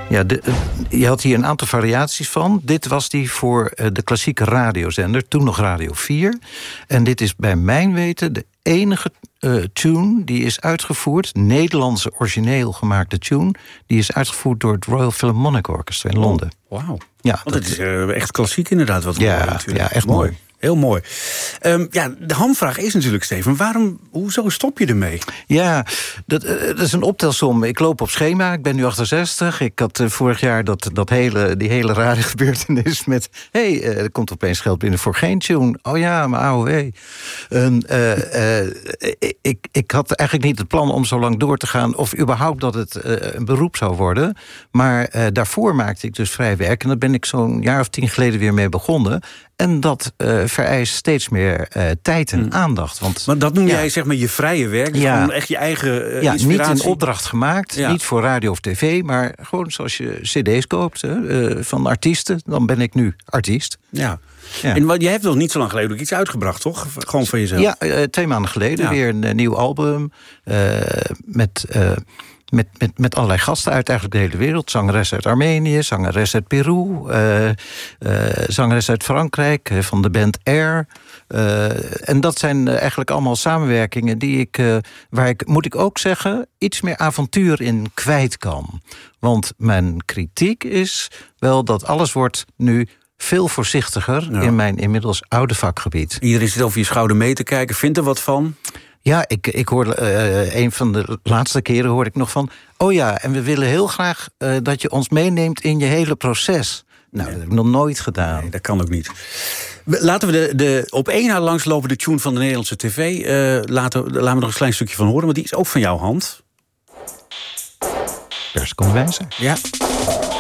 Ja, je had hier een aantal variaties van. Dit was die voor de klassieke radiozender, toen nog Radio 4. En dit is bij mijn weten de enige tune die is uitgevoerd... Nederlandse origineel gemaakte tune... die is uitgevoerd door het Royal Philharmonic Orchestra in Londen. Wauw. Ja, want het is echt klassiek inderdaad. Wat we horen, natuurlijk. Ja, echt mooi. Heel mooi. De hamvraag is natuurlijk, Steven, hoezo stop je ermee? Ja, dat is een optelsom. Ik loop op schema, ik ben nu 68. Ik had vorig jaar die hele rare gebeurtenis met... er komt opeens geld binnen voor geen tune. Oh ja, mijn AOW. Ik had eigenlijk niet het plan om zo lang door te gaan... of überhaupt dat het een beroep zou worden. Maar daarvoor maakte ik dus vrij werk. En daar ben ik zo'n jaar of 10 geleden weer mee begonnen... En dat vereist steeds meer tijd en aandacht. Want, maar dat noem jij zeg maar je vrije werk? Dus gewoon echt je eigen inspiratie? Niet in opdracht gemaakt. Niet voor radio of tv. Maar gewoon zoals je cd's koopt van artiesten. Dan ben ik nu artiest. Ja. En jij hebt nog niet zo lang geleden ook iets uitgebracht, toch? Gewoon van jezelf? Ja, 2 maanden geleden weer een nieuw album. Met allerlei gasten uit eigenlijk de hele wereld. Zangeres uit Armenië, zangeres uit Peru... zangeres uit Frankrijk, van de band Air. En dat zijn eigenlijk allemaal samenwerkingen... waar ik, moet ik ook zeggen, iets meer avontuur in kwijt kan. Want mijn kritiek is wel dat alles wordt nu... veel voorzichtiger in mijn inmiddels oude vakgebied. Iedereen zit over je schouder mee te kijken. Vindt er wat van? Ja, ik hoorde een van de laatste keren hoorde ik nog van... oh ja, en we willen heel graag dat je ons meeneemt in je hele proces. Nou, dat heb ik nog nooit gedaan. Nee, dat kan ook niet. Laten we de op 1 na langslopende tune van de Nederlandse tv... laten we nog een klein stukje van horen, want die is ook van jouw hand. Persconwijzer. Ja.